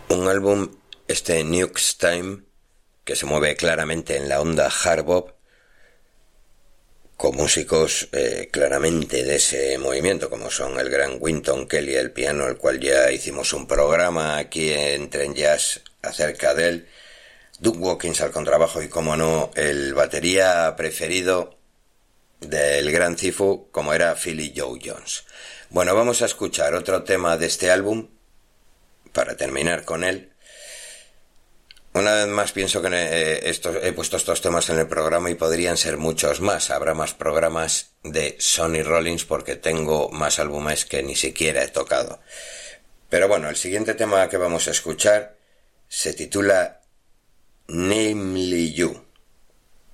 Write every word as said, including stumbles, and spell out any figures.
Un álbum, este Nuke's Time, que se mueve claramente en la onda hard bop, con músicos eh, claramente de ese movimiento, como son el gran Wynton Kelly al piano, el cual ya hicimos un programa aquí en Tren Jazz acerca de él, Doug Watkins al contrabajo y, como no, el batería preferido del gran Cifu, como era Philly Joe Jones. Bueno, vamos a escuchar otro tema de este álbum para terminar con él. Una vez más pienso que eh, estos, he puesto estos temas en el programa y podrían ser muchos más. Habrá más programas de Sonny Rollins porque tengo más álbumes que ni siquiera he tocado. Pero bueno, el siguiente tema que vamos a escuchar se titula Namely You.